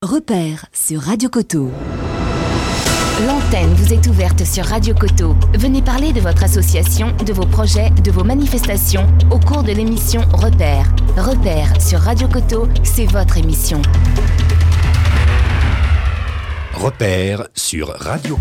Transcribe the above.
Repère sur Radio Coteau. L'antenne vous est ouverte sur Radio Coteau. Venez parler de votre association, de vos projets, de vos manifestations au cours de l'émission Repère. Repère sur Radio Coteau, c'est votre émission. Repère sur Radio